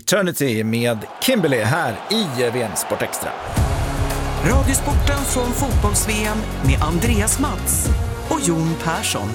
Eternity med Kimberly här i VM Sport Extra. Radiosporten från fotbolls-VM med Andreas Mats och Jon Persson.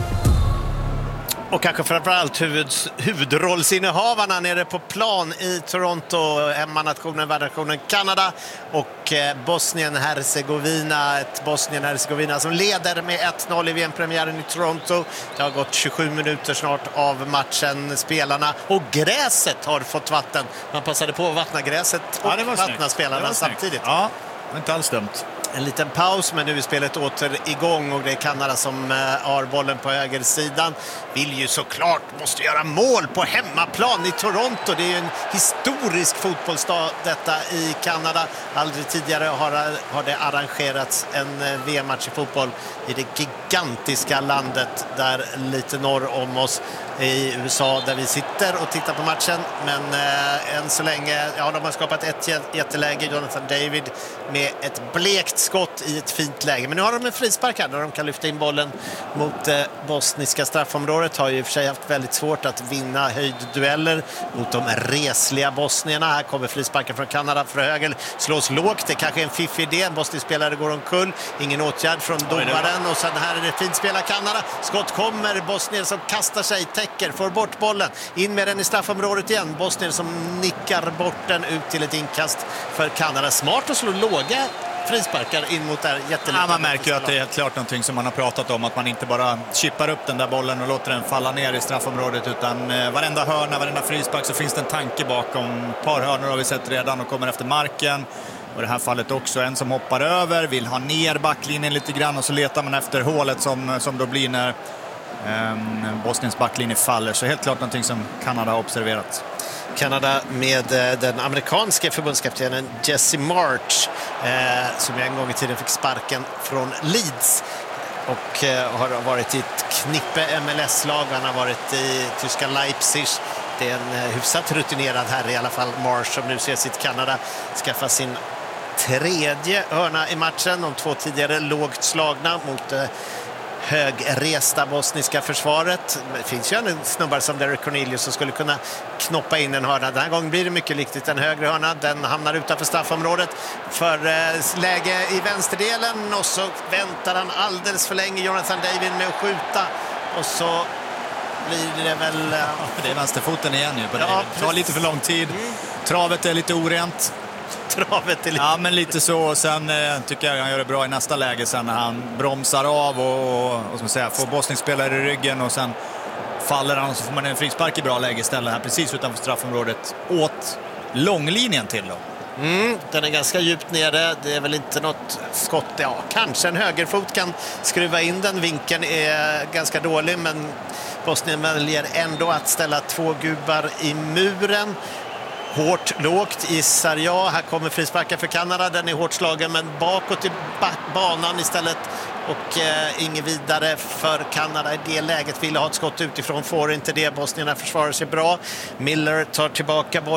Och kanske framförallt huvudrollsinnehavarna nere på plan i Toronto, hemmanationen, värdnationen Kanada och Bosnien-Hercegovina. Ett Bosnien-Hercegovina som leder med 1-0 i VM-premiären i Toronto. Det har gått 27 minuter snart av matchen, spelarna. Och gräset har fått vatten. Man passade på att vattna gräset och vattna spelarna samtidigt. Ja, inte alls dumt. En liten paus, men nu är spelet åter igång och det är Kanada som har bollen på högersidan. Vill ju såklart, måste göra mål på hemmaplan i Toronto. Det är ju en historisk fotbollsdag detta i Kanada. Aldrig tidigare har det arrangerats en VM-match i fotboll i det gigantiska landet där lite norr om oss i USA där vi sitter och tittar på matchen. Men än så länge, ja, de har skapat ett jätteläge, Jonathan David med ett blekt skott i ett fint läge. Men nu har de en frispark här där de kan lyfta in bollen mot bosniska straffområdet. Har ju i och för sig haft väldigt svårt att vinna höjddueller mot de resliga bosnierna. Här kommer frisparken från Kanada för höger. Slås lågt, det kanske är en fiffig idé. En bosnisk spelare går omkull. Ingen åtgärd från domaren. Och sen här är det fint spela Kanada. Skott kommer, Bosnien som kastar sig, täcker, får bort bollen. In med den i straffområdet igen. Bosnien som nickar bort den ut till ett inkast för Kanada. Smart att slå låga frisparkar in mot där jättelika. Ja, man märker ju att det är helt klart någonting som man har pratat om, att man inte bara chippar upp den där bollen och låter den falla ner i straffområdet, utan varenda hörna, varenda frispark så finns det en tanke bakom. Ett par hörnor har vi sett redan och kommer efter marken. Och i det här fallet också en som hoppar över, vill ha ner backlinjen lite grann och så letar man efter hålet som då blir när Bosniens backlinje faller. Så helt klart någonting som Kanada har observerat. Kanada med den amerikanske förbundskaptenen Jesse March som en gång i tiden fick sparken från Leeds och har varit i ett knippe MLS-lag. Han har varit i tyska Leipzig. Det är en hyfsat rutinerad herre i alla fall, March, som nu ser sitt Kanada skaffa sin tredje hörna i matchen. De två tidigare lågt slagna mot högresta bosniska försvaret. Det finns ju en snubbar som Derek Cornelius som skulle kunna knoppa in en hörna. Den här gången blir det mycket riktigt en högre hörna. Den hamnar utanför straffområdet för läge i vänsterdelen och så väntar han alldeles för länge, Jonathan David, med att skjuta och så blir det väl... Det är vänsterfoten igen nu. Det tar lite för lång tid. Travet är lite orent. Ja, men lite så. Sen tycker jag han gör det bra i nästa läge sen när han bromsar av och ska man säga, får bosniskspelare i ryggen och sen faller han och så får man en frispark i bra läge istället här precis utanför straffområdet åt långlinjen till då. Den är ganska djupt nere. Det är väl inte något skott. Ja, kanske en högerfot kan skruva in den. Vinkeln är ganska dålig, men Bosnien väljer ändå att ställa två gubbar i muren. Hårt, lågt gissar jag. Här kommer frisparken för Kanada. Den är hårt slagen men bakåt i banan istället. Och inget vidare för Kanada i det läget. Ville ha ett skott utifrån, får inte det. Bosnierna försvarar sig bra. Miller tar tillbaka bollen.